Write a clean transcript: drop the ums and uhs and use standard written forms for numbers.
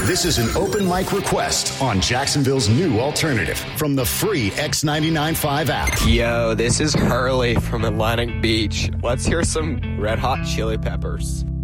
This is an open mic request on Jacksonville's new alternative from the free X99.5 app. Yo, this is Hurley from Atlantic Beach. Let's hear some Red Hot Chili Peppers.